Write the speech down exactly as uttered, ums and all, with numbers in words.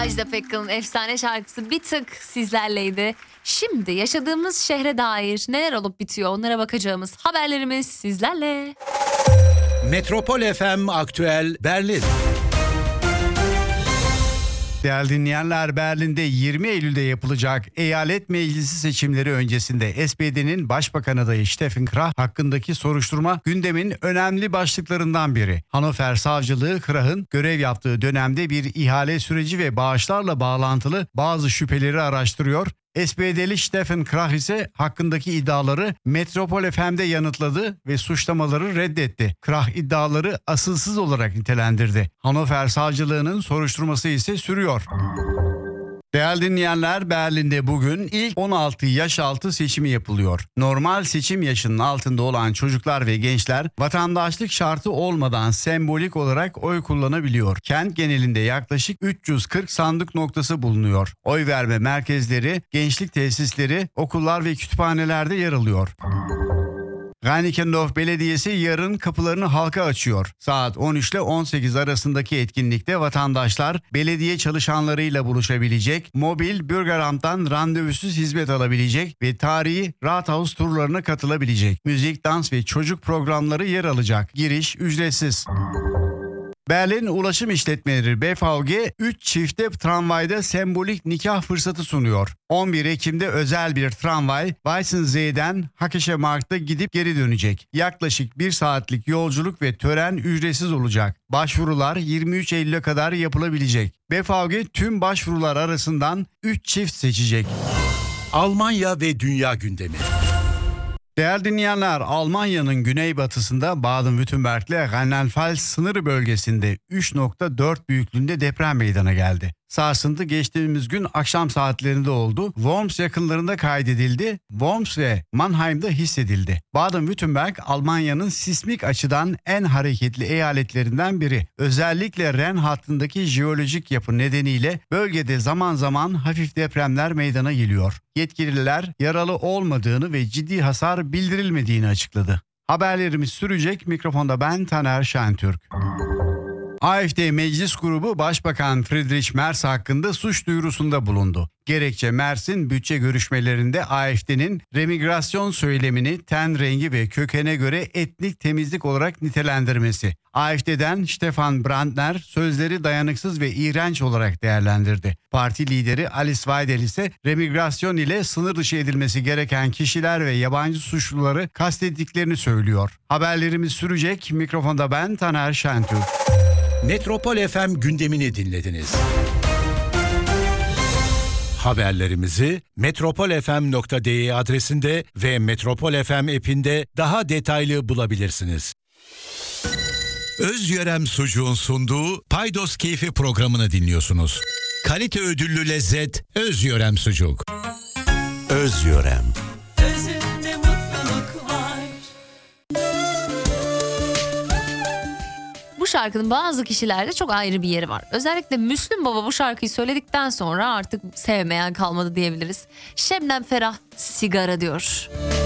Ajda Pekkan'ın efsane şarkısı Bir Tık sizlerleydi. Şimdi yaşadığımız şehre dair neler olup bitiyor onlara bakacağımız haberlerimiz sizlerle. Metropol F M Aktüel Berlin. Değerli dinleyenler, Berlin'de yirmi Eylül'de yapılacak eyalet meclisi seçimleri öncesinde S P D'nin başbakan adayı Steffen Krah hakkındaki soruşturma gündemin önemli başlıklarından biri. Hannover Savcılığı Krah'ın görev yaptığı dönemde bir ihale süreci ve bağışlarla bağlantılı bazı şüpheleri araştırıyor. S P D'li Steffen Krah ise hakkındaki iddiaları Metropol F M'de yanıtladı ve suçlamaları reddetti. Krah iddiaları asılsız olarak nitelendirdi. Hannover Savcılığı'nın soruşturması ise sürüyor. Değerli dinleyenler, Berlin'de bugün ilk on altı yaş altı seçimi yapılıyor. Normal seçim yaşının altında olan çocuklar ve gençler vatandaşlık şartı olmadan sembolik olarak oy kullanabiliyor. Kent genelinde yaklaşık üç yüz kırk sandık noktası bulunuyor. Oy verme merkezleri, gençlik tesisleri, okullar ve kütüphanelerde yer alıyor. Reinickendorf Belediyesi yarın kapılarını halka açıyor. Saat on üç ile on sekiz arasındaki etkinlikte vatandaşlar belediye çalışanlarıyla buluşabilecek, mobil Bürgeramt'tan randevusuz hizmet alabilecek ve tarihi Rathaus turlarına katılabilecek. Müzik, dans ve çocuk programları yer alacak. Giriş ücretsiz. Berlin Ulaşım İşletmeleri B V G üç çifte tramvayda sembolik nikah fırsatı sunuyor. on bir Ekim'de özel bir tramvay Weissensee'den Hackesche gidip geri dönecek. Yaklaşık bir saatlik yolculuk ve tören ücretsiz olacak. Başvurular yirmi üç Eylül'e kadar yapılabilecek. B V G tüm başvurular arasından üç çift seçecek. Almanya ve dünya gündemi. Değerli dinleyenler, Almanya'nın güneybatısında Baden-Württemberg ile Rheinland-Pfalz sınır bölgesinde üç nokta dört büyüklüğünde deprem meydana geldi. Sarsıntı geçtiğimiz gün akşam saatlerinde oldu. Worms yakınlarında kaydedildi. Worms ve Mannheim'da hissedildi. Baden-Württemberg, Almanya'nın sismik açıdan en hareketli eyaletlerinden biri. Özellikle Ren hattındaki jeolojik yapı nedeniyle bölgede zaman zaman hafif depremler meydana geliyor. Yetkililer yaralı olmadığını ve ciddi hasar bildirilmediğini açıkladı. Haberlerimiz sürecek. Mikrofonda ben Taner Şentürk. A F D Meclis Grubu Başbakan Friedrich Merz hakkında suç duyurusunda bulundu. Gerekçe, Merz'in bütçe görüşmelerinde A F D'nin remigrasyon söylemini ten rengi ve kökene göre etnik temizlik olarak nitelendirmesi. A F D'den Stefan Brandner sözleri dayanıksız ve iğrenç olarak değerlendirdi. Parti lideri Alice Weidel ise remigrasyon ile sınır dışı edilmesi gereken kişiler ve yabancı suçluları kastettiklerini söylüyor. Haberlerimiz sürecek. Mikrofonda ben Taner Şentürk. Metropol F M gündemini dinlediniz. Haberlerimizi metropol f m nokta d e adresinde ve Metropol F M app'inde daha detaylı bulabilirsiniz. Özyörem Sucuğun sunduğu Paydos Keyfi programını dinliyorsunuz. Kalite ödüllü lezzet Özyörem Sucuk. Özyörem. Özünde mutluluk var. Bu şarkının bazı kişilerde çok ayrı bir yeri var. Özellikle Müslüm Baba bu şarkıyı söyledikten sonra artık sevmeyen kalmadı diyebiliriz. Şebnem Ferah sigara diyor.